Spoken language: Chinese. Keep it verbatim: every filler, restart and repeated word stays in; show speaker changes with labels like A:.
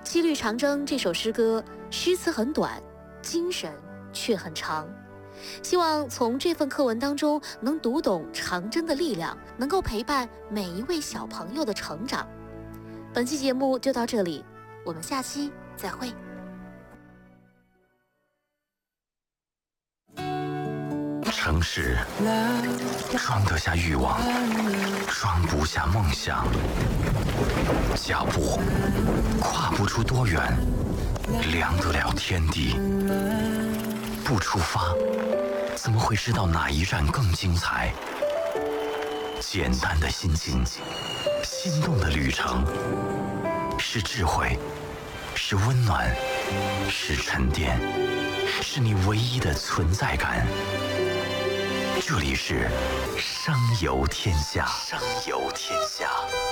A: 《七律长征》这首诗歌诗词很短，精神却很长。希望从这份课文当中能读懂长征的力量，能够陪伴每一位小朋友的成长。本期节目就到这里，我们下期再会。
B: 城市装得下欲望，装不下梦想。脚步跨不出多远，量得了天地。不出发，怎么会知道哪一站更精彩？简单的心情，心动的旅程，是智慧，是温暖，是沉淀，是你唯一的存在感。这里是声游天下，声游天下。